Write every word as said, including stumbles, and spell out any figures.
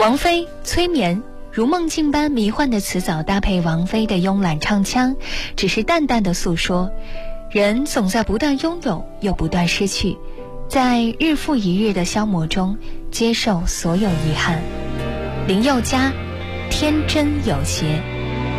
王菲催眠，如梦境般迷幻的词藻搭配王菲的慵懒唱腔，只是淡淡的诉说，人总在不断拥有又不断失去，在日复一日的消磨中接受所有遗憾。林宥嘉，天真有邪。